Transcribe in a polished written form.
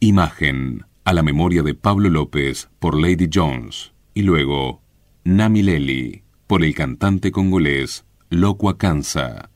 Imagen, a la memoria de Pablo López, por Lady Jones. Y luego, Namileli, por el cantante congolés Lokwa Kanza.